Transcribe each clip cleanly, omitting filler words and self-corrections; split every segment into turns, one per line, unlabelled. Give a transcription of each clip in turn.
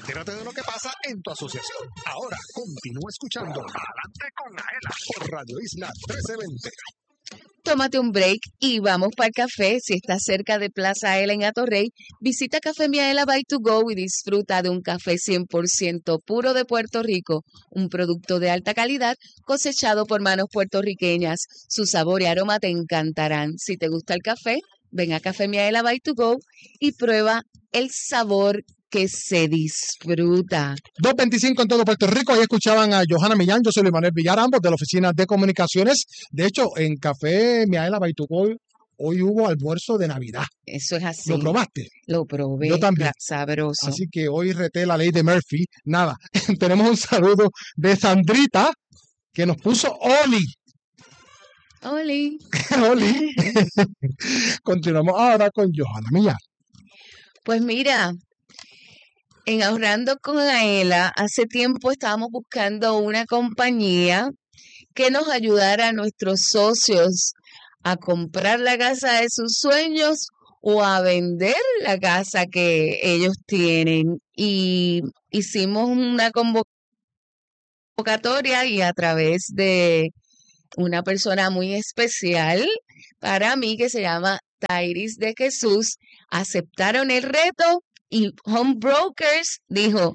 Entérate de lo que pasa en tu asociación. Ahora continúa escuchando Adelante con Aela por Radio Isla 1320.
Tómate un break y vamos para el café. Si estás cerca de Plaza Aela en Atorrey, visita Café Miaela by to go y disfruta de un café 100% puro de Puerto Rico, un producto de alta calidad cosechado por manos puertorriqueñas. Su sabor y aroma te encantarán. Si te gusta el café, ven a Café Miaela by to go y prueba el sabor que se disfruta.
225 en todo Puerto Rico. Ahí escuchaban a Johanna Millán, yo soy Luis Manuel Villar, ambos de la Oficina de Comunicaciones. De hecho, en Café Miaela Baituco hoy hubo almuerzo de Navidad.
Eso es así.
¿Lo probaste?
Lo probé.
Yo también.
Sabroso.
Así que hoy reté la ley de Murphy. Nada, tenemos un saludo de Sandrita que nos puso Oli.
Oli.
Oli. Continuamos ahora con Johanna Millán.
Pues mira, en Ahorrando con Aela, hace tiempo estábamos buscando una compañía que nos ayudara a nuestros socios a comprar la casa de sus sueños o a vender la casa que ellos tienen. Y hicimos una convocatoria y a través de una persona muy especial para mí que se llama Tairis de Jesús, aceptaron el reto y Home Brokers dijo,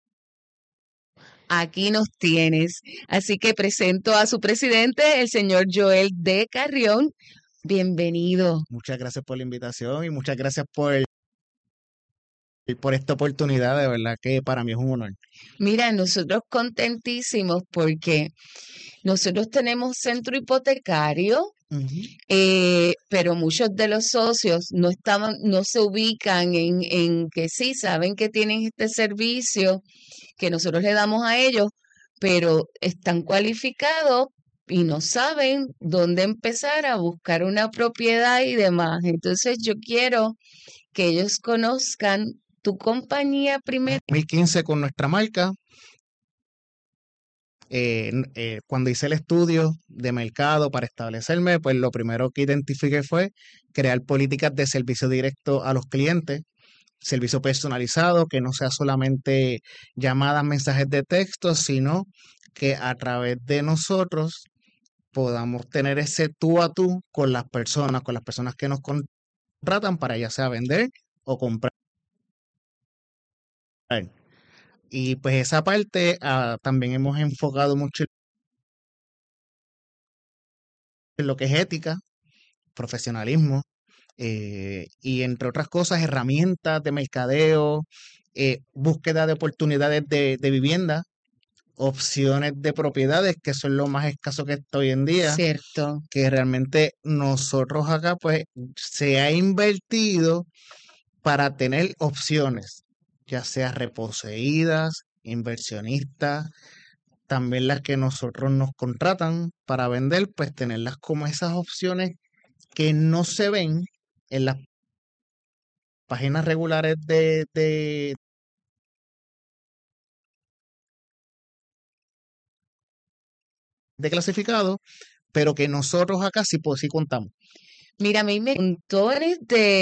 aquí nos tienes. Así que presento a su presidente, el señor Joel D. Carrión. Bienvenido.
Muchas gracias por la invitación y muchas gracias por esta oportunidad. De verdad que para mí es un honor.
Mira, nosotros contentísimos porque nosotros tenemos centro hipotecario, pero muchos de los socios no se ubican en que sí, saben que tienen este servicio que nosotros le damos a ellos, pero están cualificados y no saben dónde empezar a buscar una propiedad y demás. Entonces yo quiero que ellos conozcan tu compañía primero.
2015 con nuestra marca. Cuando hice el estudio de mercado para establecerme, pues lo primero que identifiqué fue crear políticas de servicio directo a los clientes, servicio personalizado, que no sea solamente llamadas, mensajes de texto, sino que a través de nosotros podamos tener ese tú a tú con las personas que nos contratan para ya sea vender o comprar. Y pues esa parte también hemos enfocado mucho en lo que es ética, profesionalismo, y entre otras cosas, herramientas de mercadeo, búsqueda de oportunidades de vivienda, opciones de propiedades, que son lo más escaso que está hoy en día.
Cierto.
Que realmente nosotros acá pues se ha invertido para tener opciones, ya sea reposeídas, inversionistas, también las que nosotros nos contratan para vender, pues tenerlas como esas opciones que no se ven en las páginas regulares de clasificado, pero que nosotros acá sí contamos.
Mira, a mí me montones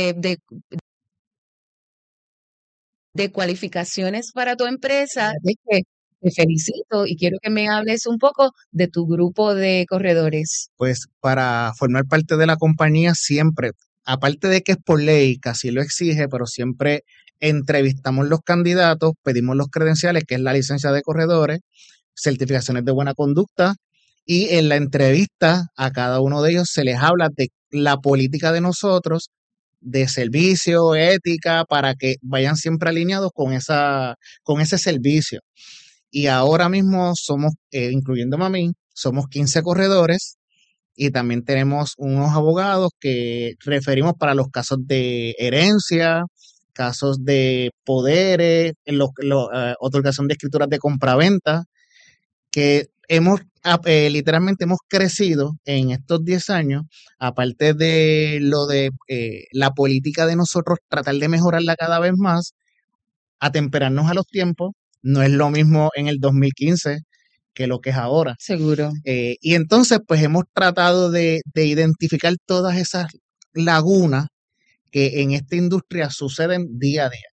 de cualificaciones para tu empresa. Así que te felicito y quiero que me hables un poco de tu grupo de corredores.
Pues para formar parte de la compañía siempre, aparte de que es por ley, casi lo exige, pero siempre entrevistamos los candidatos, pedimos los credenciales, que es la licencia de corredores, certificaciones de buena conducta, y en la entrevista a cada uno de ellos se les habla de la política de nosotros, de servicio, ética, para que vayan siempre alineados con ese servicio. Y ahora mismo somos, incluyéndome a mí, somos 15 corredores y también tenemos unos abogados que referimos para los casos de herencia, casos de poderes, otorgación de escrituras de compraventa, que literalmente hemos crecido en estos 10 años, aparte de lo de la política de nosotros, tratar de mejorarla cada vez más, atemperarnos a los tiempos. No es lo mismo en el 2015 que lo que es ahora.
Seguro.
Y entonces, pues hemos tratado de identificar todas esas lagunas que en esta industria suceden día a día.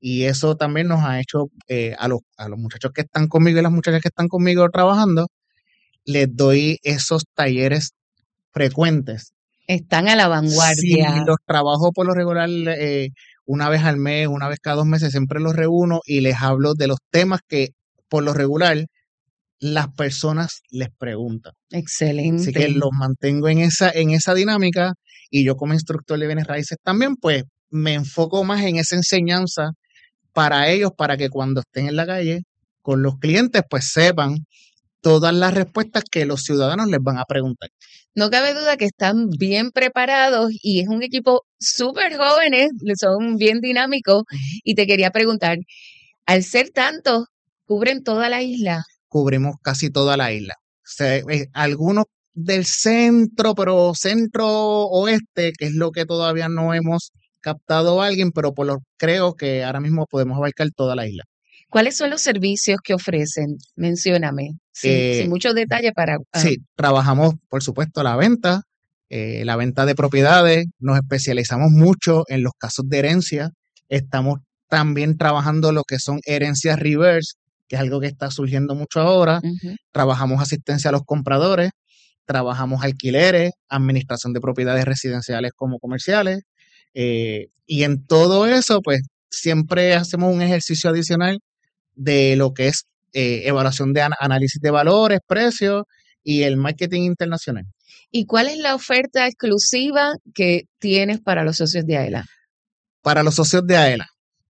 Y eso también nos ha hecho a los muchachos que están conmigo y las muchachas que están conmigo trabajando, les doy esos talleres frecuentes.
Están a la
Sí,
vanguardia.
los trabajo por lo regular una vez al mes, una vez cada 2 meses, siempre los reúno y les hablo de los temas que por lo regular las personas les preguntan. Así que
Excelente.
los mantengo en esa dinámica, y yo como instructor de bienes raíces también, pues me enfoco más en esa enseñanza para ellos, para que cuando estén en la calle con los clientes, pues sepan todas las respuestas que los ciudadanos les van a preguntar.
No cabe duda que están bien preparados y es un equipo súper jóvenes, son bien dinámicos. Y te quería preguntar, al ser tantos, ¿cubren toda la isla?
Cubrimos casi toda la isla. Algunos del centro, pero centro oeste, que es lo que todavía no hemos captado a alguien, pero creo que ahora mismo podemos abarcar toda la isla.
¿Cuáles son los servicios que ofrecen? Mencióname, sin mucho detalle para...
Sí, trabajamos, por supuesto, la venta de propiedades, nos especializamos mucho en los casos de herencia, estamos también trabajando lo que son herencias reverse, que es algo que está surgiendo mucho ahora. Trabajamos asistencia a los compradores, trabajamos alquileres, administración de propiedades residenciales como comerciales, y en todo eso, pues siempre hacemos un ejercicio adicional de lo que es evaluación de análisis de valores, precios y el marketing internacional.
¿Y cuál es la oferta exclusiva que tienes para los socios de AELA?
Para los socios de AELA,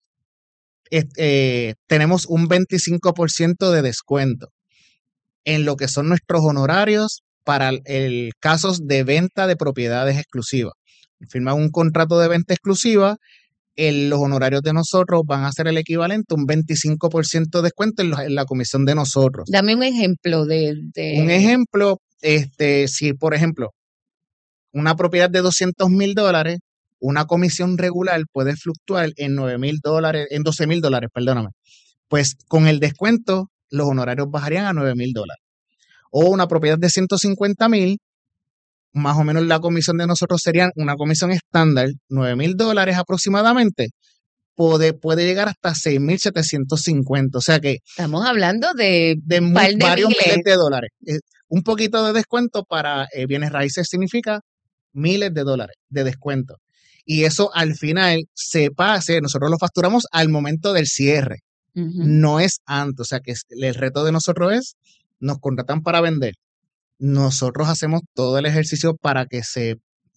tenemos un 25% de descuento en lo que son nuestros honorarios para el casos de venta de propiedades exclusivas. Firman un contrato de venta exclusiva, los honorarios de nosotros van a ser el equivalente a un 25% de descuento en la comisión de nosotros.
Dame un ejemplo
Un ejemplo, si por ejemplo, una propiedad de $200,000, una comisión regular puede fluctuar en $9,000, en $12,000, perdóname. Pues con el descuento, los honorarios bajarían a $9,000. O una propiedad de $150,000, más o menos la comisión de nosotros sería una comisión estándar, $9,000 aproximadamente, puede llegar hasta $6,750. O sea que
estamos hablando de
varios miles de dólares. Un poquito de descuento para bienes raíces significa miles de dólares de descuento. Y eso al final nosotros lo facturamos al momento del cierre, no es antes. O sea que el reto de nosotros es, nos contratan para vender. Nosotros hacemos todo el ejercicio para que se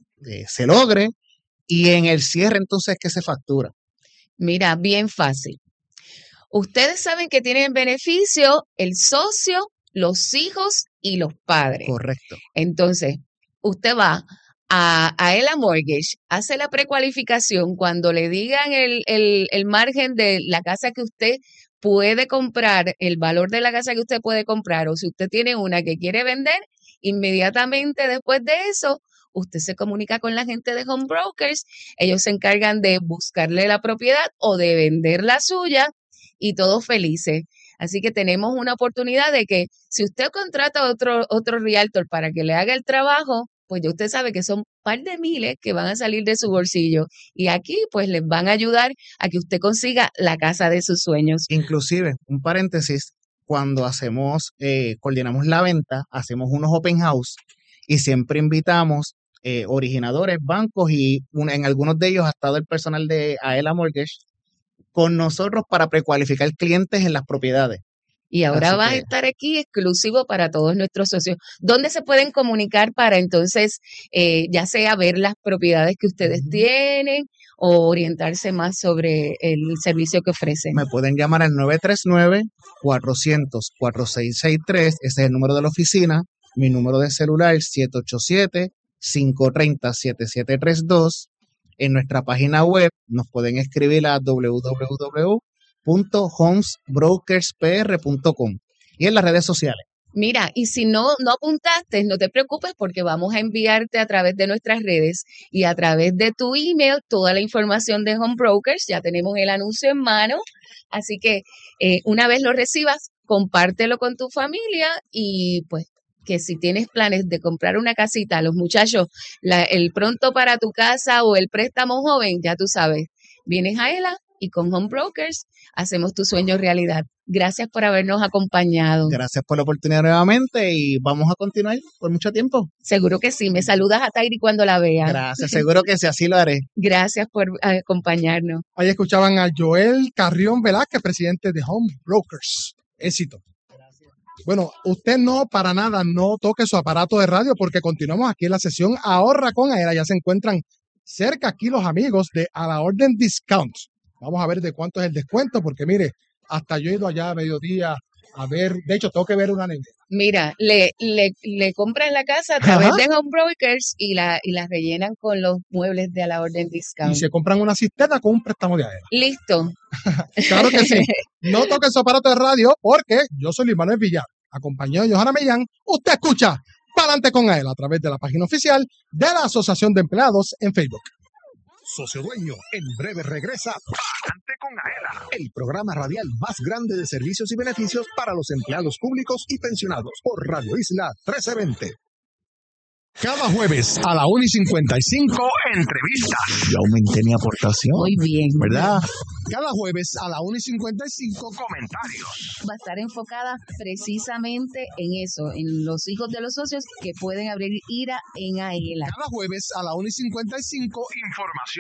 logre, y en el cierre entonces que se factura.
Mira, bien fácil. Ustedes saben que tienen beneficio el socio, los hijos y los padres.
Correcto.
Entonces, usted va a AELA Mortgage, hace la precualificación. Cuando le digan el margen de la casa que usted puede comprar, el valor de la casa que usted puede comprar, o si usted tiene una que quiere vender, inmediatamente después de eso, usted se comunica con la gente de Home Brokers, ellos se encargan de buscarle la propiedad o de vender la suya y todos felices. Así que tenemos una oportunidad de que si usted contrata a otro realtor para que le haga el trabajo, pues ya usted sabe que son un par de miles que van a salir de su bolsillo. Y aquí pues les van a ayudar a que usted consiga la casa de sus sueños.
Inclusive, un paréntesis, cuando coordinamos la venta, hacemos unos open house y siempre invitamos originadores, bancos, y en algunos de ellos ha estado el personal de AELA Mortgage con nosotros para precualificar clientes en las propiedades.
Y ahora vas a estar aquí exclusivo para todos nuestros socios. ¿Dónde se pueden comunicar para entonces, ya sea ver las propiedades que ustedes tienen o orientarse más sobre el servicio que ofrecen?
Me pueden llamar al 939-400-4663. Ese es el número de la oficina. Mi número de celular, 787-530-7732. En nuestra página web nos pueden escribir a www.homesbrokerspr.com y en las redes sociales.
Mira, y si no apuntaste, no te preocupes, porque vamos a enviarte a través de nuestras redes y a través de tu email toda la información de Home Brokers. Ya tenemos el anuncio en mano, así que una vez lo recibas, compártelo con tu familia, y pues que si tienes planes de comprar una casita, los muchachos, el pronto para tu casa o el préstamo joven, ya tú sabes, vienes a AELA y con Home Brokers hacemos tu sueño realidad. Gracias por habernos acompañado.
Gracias por la oportunidad nuevamente y vamos a continuar por mucho tiempo.
Seguro que sí. Me saludas a Tairi cuando la veas.
Gracias, seguro que sí, así lo haré.
Gracias por acompañarnos.
Ahí escuchaban a Joel Carrión Velázquez, presidente de Home Brokers. Éxito. Bueno, usted no, para nada, no toque su aparato de radio porque continuamos aquí en la sesión Ahorra con Aela. Ya se encuentran cerca aquí los amigos de A la Orden Discount. Vamos a ver de cuánto es el descuento porque mire, hasta yo he ido allá a mediodía a ver, de hecho tengo que ver una nevera.
Mira, le compran la casa a través de Home Brokers y la rellenan con los muebles de A la Orden Discount.
Y se compran una cisterna con un préstamo de Aela.
Listo.
Claro que sí. No toque su aparato de radio porque yo soy Luis Manuel Villar, acompañado de Johanna Millán. Usted escucha Pa'lante con Aela a través de la página oficial de la Asociación de Empleados en Facebook.
Socio Dueño, en breve regresa Pa'lante con Aela, el programa radial más grande de servicios y beneficios para los empleados públicos y pensionados por Radio Isla 1320. Cada jueves a la 1:55, entrevistas. Yo aumenté mi aportación.
Muy bien.
¿Verdad? Cada jueves a la 1:55, comentarios.
Va a estar enfocada precisamente en eso, en los hijos de los socios que pueden abrir IRA en Aela.
Cada jueves a la 1:55, información